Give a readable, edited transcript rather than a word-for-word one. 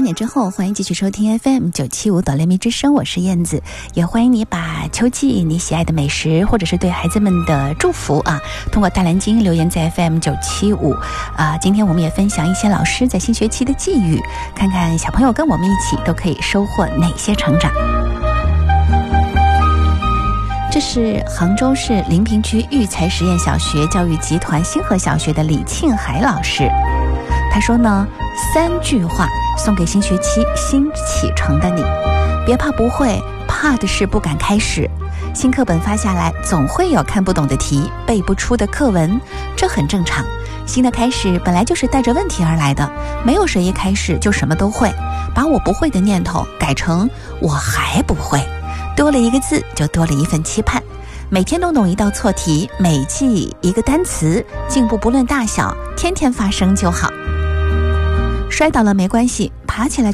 点之后，欢迎继续收听 FM975哆来咪之声，我是燕子，也欢迎你把秋季你喜爱的美食或者是对孩子们的祝福通过大蓝鲸留言在 FM975今天我们也分享一些老师在新学期的寄语，看看小朋友跟我们一起都可以收获哪些成长。这是杭州市临平区育才实验小学教育集团星河小学的李庆海老师，他说呢，3句话送给新学期新启程的你。别怕不会，怕的是不敢开始。新课本发下来，总会有看不懂的题，背不出的课文，这很正常。新的开始本来就是带着问题而来的，没有谁一开始就什么都会。把我不会的念头改成我还不会，多了一个字就多了一份期盼。每天都懂一道错题，每记一个单词，进步不论大小，天天发生就好。摔倒了没关系，爬起来